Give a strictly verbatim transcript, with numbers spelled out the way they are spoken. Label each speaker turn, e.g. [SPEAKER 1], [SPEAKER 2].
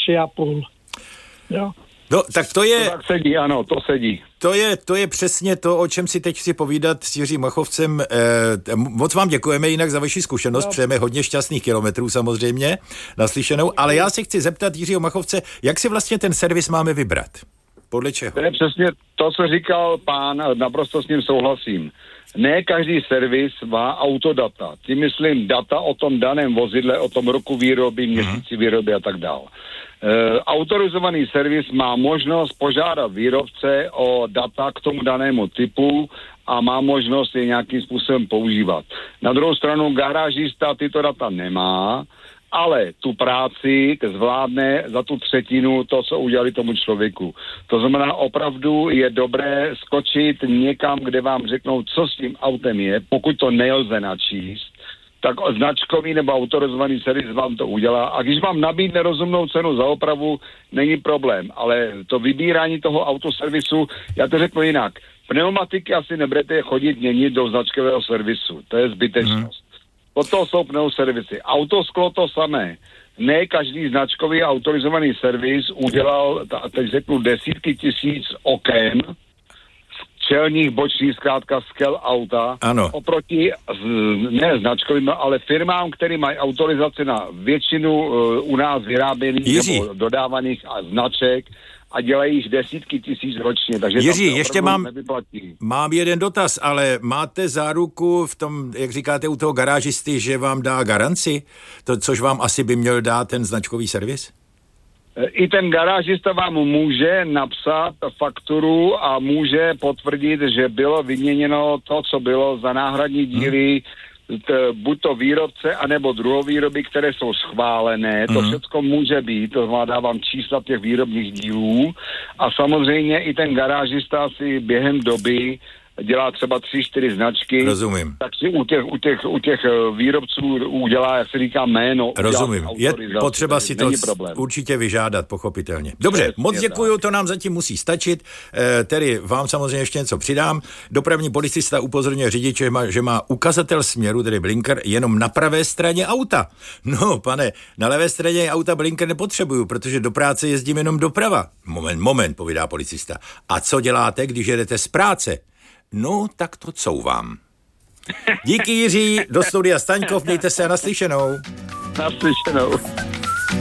[SPEAKER 1] tři a půl. Jo.
[SPEAKER 2] No, tak to je...
[SPEAKER 3] To tak sedí, ano, to sedí.
[SPEAKER 2] To je, to je přesně to, o čem si teď chci povídat s Jiřím Machovcem. Eh, moc vám děkujeme jinak za vaši zkušenost, no. Přejeme hodně šťastných kilometrů samozřejmě naslyšenou, ale já se chci zeptat Jiřího Machovce, jak si vlastně ten servis máme vybrat? Podle čeho?
[SPEAKER 3] To je přesně to, co říkal pán, naprosto s ním souhlasím. Ne každý servis má autodata. Tím myslím data o tom daném vozidle, o tom roku výroby, měsíci výroby a tak dále. E, autorizovaný servis má možnost požádat výrobce o data k tomu danému typu a má možnost je nějakým způsobem používat. Na druhou stranu garážista tyto data nemá, ale tu práci zvládne za tu třetinu to, co udělali tomu člověku. To znamená, opravdu je dobré skočit někam, kde vám řeknou, co s tím autem je, pokud to nelze načíst, tak značkový nebo autorizovaný servis vám to udělá. A když vám nabídne rozumnou cenu za opravu, není problém. Ale to vybírání toho autoservisu, já to řeknu jinak. Pneumatiky asi nebudete chodit měnit do značkového servisu. To je zbytečnost. Hmm. Toto jsou pneuservisy. Autosklo to samé. Ne každý značkový autorizovaný servis udělal, teď řeknu, desítky tisíc oken, čelních, bočních, zkrátka skel auta.
[SPEAKER 2] Ano.
[SPEAKER 3] Oproti ne značkovým, ale firmám, které mají autorizaci na většinu uh, u nás vyráběných
[SPEAKER 2] Jiří.
[SPEAKER 3] nebo dodávaných a značek a dělají jich desítky tisíc ročně. Takže
[SPEAKER 2] Jiří, ještě mám,
[SPEAKER 3] nevyplatí.
[SPEAKER 2] mám jeden dotaz, ale máte záruku v tom, jak říkáte u toho garážisty, že vám dá garanci, to, což vám asi by měl dát ten značkový servis?
[SPEAKER 3] I ten garážista vám může napsat fakturu a může potvrdit, že bylo vyměněno to, co bylo za náhradní díly, t, buď to výrobce, anebo druhovýroby, které jsou schválené. To všechno může být, to znamená, dávám čísla těch výrobních dílů a samozřejmě i ten garážista si během doby dělá třeba tři, čtyři značky.
[SPEAKER 2] Rozumím.
[SPEAKER 3] Tak si u těch, u těch, u těch výrobců udělá, jak se říká, jméno.
[SPEAKER 2] Rozumím. Je potřeba si to
[SPEAKER 3] problém.
[SPEAKER 2] určitě vyžádat, pochopitelně. Dobře, Přesně moc děkuju, to nám zatím musí stačit. E, tedy vám samozřejmě ještě něco přidám. Dopravní policista upozorňuje řidiče, že má ukazatel směru, tedy blinker, jenom na pravé straně auta. No, pane, na levé straně auta blinker nepotřebuju, protože do práce jezdím jenom doprava. Moment, moment, povídá policista. A co děláte, když jedete z práce? No, tak to couvám. Díky Jiří, do studia Staňkov, mějte se a naslyšenou.
[SPEAKER 3] Naslyšenou.